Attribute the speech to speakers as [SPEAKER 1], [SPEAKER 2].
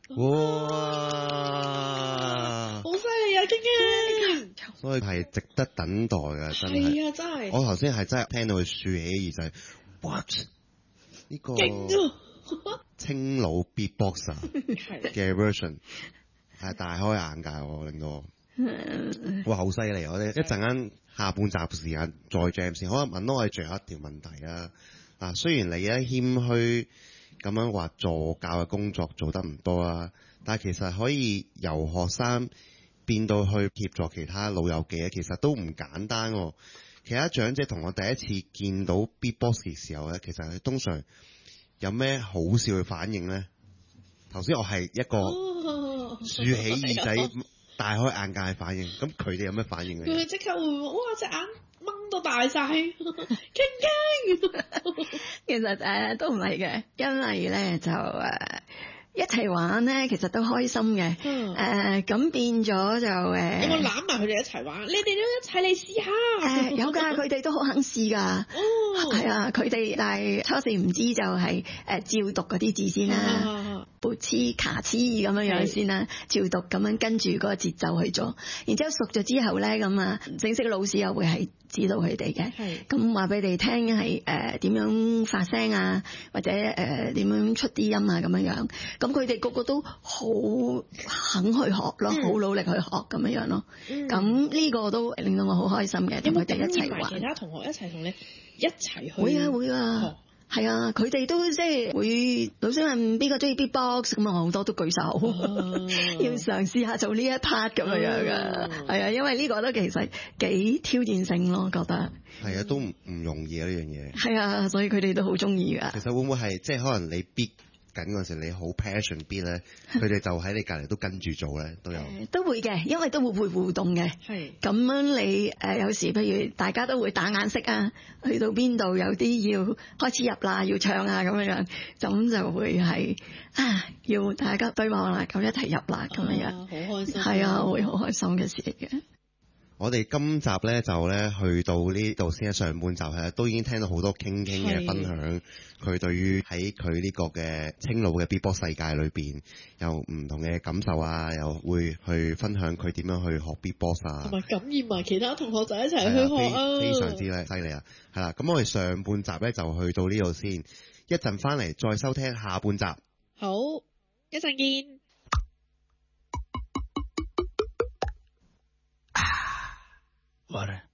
[SPEAKER 1] 哇！
[SPEAKER 2] 好犀利啊，京京！
[SPEAKER 1] 所以係值得等待嘅，真係。
[SPEAKER 2] 係啊，真係。
[SPEAKER 1] 我頭先係真係聽到佢豎起耳仔 ，what 呢個青佬 beatboxer 嘅 version 係大開眼界喎，令到我哇好犀利！我哋一陣間下半集時間再 jam 先，可能問到我哋最後一條問題啊。嗱，雖然你咧謙虛咁樣話助教嘅工作做得唔多啦，但係其實可以由學生變到去協助其他老友記咧，其實都唔簡單喎。其他長者同我第一次見到 beatbox 嘅時候咧，其實佢通常有咩好笑嘅反應咧？頭先我係一個豎起耳仔、大開眼界嘅反應，咁佢哋有咩反應嘅？
[SPEAKER 2] 佢即刻會哇隻眼掹到大晒，驚驚！
[SPEAKER 3] 其實都唔係嘅，因為咧就一齊玩咧，其實都開心嘅。咁變咗就
[SPEAKER 2] 有冇攬埋佢哋一齊玩？你哋都一齊嚟試下。
[SPEAKER 3] 有㗎，佢哋都好肯試㗎。係啊，佢哋但係初時唔知就係照讀嗰啲字先啦，撥黐卡黐咁樣先啦，照讀咁樣跟住嗰個節奏去做。然之後熟咗之後咧，咁啊正式嘅老師又會係指導佢哋嘅。咁話俾你哋聽係點樣發聲啊，或者點樣出啲音啊咁樣。咁佢哋個個都好肯去學咯，好努力去學咁樣咯。咁呢個都令到我好開心嘅，同佢哋一齊玩。
[SPEAKER 2] 其他同學一齊同你一齊去。
[SPEAKER 3] 會啊。係啊，佢哋都即係會老師問邊個中意 beatbox 咁啊，好多都舉手，要嘗試下做呢一 part 咁樣噶。係啊，因為呢個都其實幾挑戰性咯，覺得。
[SPEAKER 1] 係啊，都唔容易啊呢樣嘢。
[SPEAKER 3] 係啊，所以佢哋都好中意噶。
[SPEAKER 1] 其實會唔會係即係可能你 beat緊嗰時你好 passion beat 咧，佢哋就喺你隔離都跟住做咧，都有。都
[SPEAKER 3] 會嘅，因為都會互動嘅。係。咁樣你有時譬如大家都會打眼色啊，去到邊度有啲要開始入啦，要唱啊咁樣，咁就會係要大家對望啦，咁一齊入啦咁樣。好開心。係啊，會好開心嘅事嚟嘅。
[SPEAKER 1] 我哋今集咧就咧去到呢度先，上半集係都已經聽到好多傾嘅分享，佢對於喺佢呢個嘅青老嘅 beatbox 世界裏邊有唔同嘅感受啊，又會去分享佢點樣去學 beatbox 啊，
[SPEAKER 2] 同埋感染埋其他同學仔一齊去學啊，
[SPEAKER 1] 非常之犀利啊！係啦，咁我哋上半集咧就去到呢度先，一陣翻嚟再收聽下半集。
[SPEAKER 2] 好，一陣見。
[SPEAKER 4] Water.